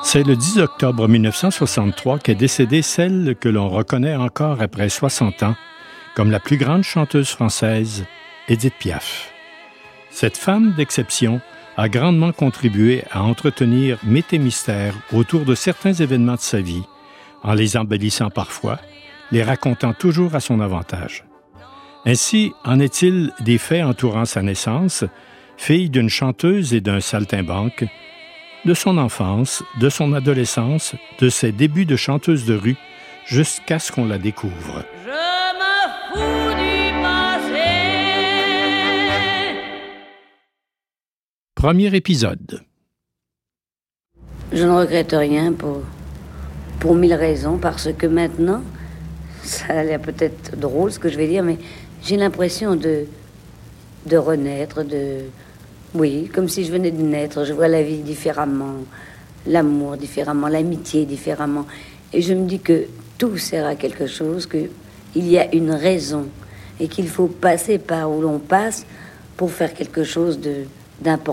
C'est le 10 octobre 1963 qu'est décédée celle que l'on reconnaît encore après 60 ans comme la plus grande chanteuse française, Édith Piaf. Cette femme d'exception a grandement contribué à entretenir mythes et mystères autour de certains événements de sa vie, en les embellissant parfois, les racontant toujours à son avantage. Ainsi, en est-il des faits entourant sa naissance, fille d'une chanteuse et d'un saltimbanque, de son enfance, de son adolescence, de ses débuts de chanteuse de rue, jusqu'à ce qu'on la découvre. Je me fous du passé. Premier épisode. Je ne regrette rien pour 1000 raisons, parce que maintenant, ça a l'air peut-être drôle ce que je vais dire, mais j'ai l'impression de renaître, oui, comme si je venais de naître. Je vois la vie différemment, l'amour différemment, l'amitié différemment. Et je me dis que tout sert à quelque chose, qu'il y a une raison et qu'il faut passer par où l'on passe pour faire quelque chose d'important.